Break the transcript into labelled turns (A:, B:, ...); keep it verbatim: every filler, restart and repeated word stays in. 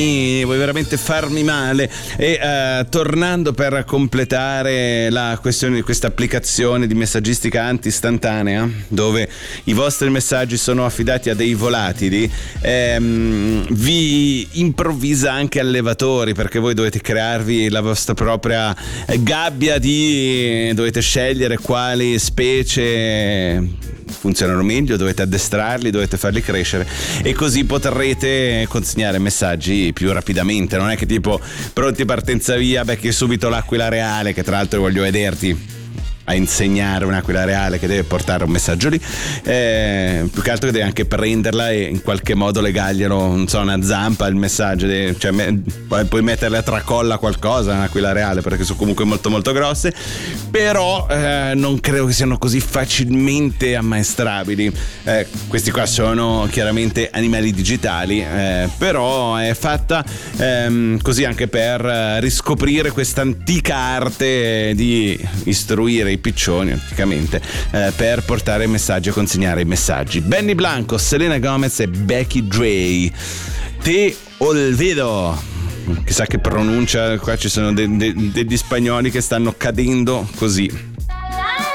A: vuoi veramente farmi male. E uh, tornando per completare la questione di questa applicazione di messaggistica anti-istantanea, dove i vostri messaggi sono affidati a dei volatili, ehm, vi improvvisa anche allevatori, perché voi dovete crearvi la vostra propria gabbia di dovete scegliere quali specie funzionano meglio, dovete addestrarli, dovete farli crescere, e così potrete consegnare messaggi più rapidamente. Non è che tipo pronti partenza via, becchi subito l'aquila reale, che tra l'altro voglio vederti a insegnare un'aquila reale che deve portare un messaggio lì, eh, più che altro che deve anche prenderla e in qualche modo legarglielo, non so, una zampa il messaggio, deve, cioè, me, puoi metterle a tracolla qualcosa, un'aquila reale, perché sono comunque molto molto grosse, però eh, non credo che siano così facilmente ammaestrabili. Eh, questi qua sono chiaramente animali digitali, eh, però è fatta ehm, così anche per riscoprire questa antica arte di istruire i piccioni anticamente, eh, per portare messaggi e consegnare i messaggi. Benny Blanco, Selena Gomez e Becky Dre. Te olvido. Chissà che pronuncia, qua ci sono de- de- degli spagnoli che stanno cadendo così.